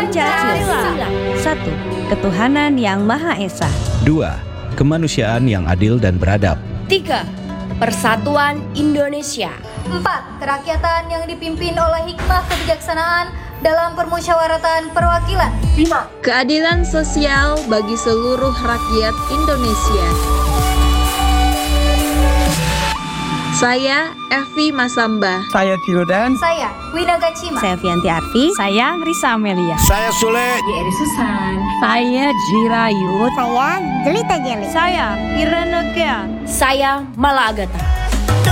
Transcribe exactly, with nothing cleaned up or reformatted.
Pancasila. Satu, ketuhanan yang Maha Esa. Dua, kemanusiaan yang adil dan beradab. Tiga, persatuan Indonesia. Empat, kerakyatan yang dipimpin oleh hikmah kebijaksanaan dalam permusyawaratan perwakilan. Lima, keadilan sosial bagi seluruh rakyat Indonesia. Saya Evi Masamba. Saya Dirodan. Saya Wina Gacima. Saya Fianti Arfi. Saya Risa Amelia. Saya Sule. Yeri Susan. Saya Jirayut. Saya Jelita Jeli. Saya Irene Kea. Saya Mala Agatha.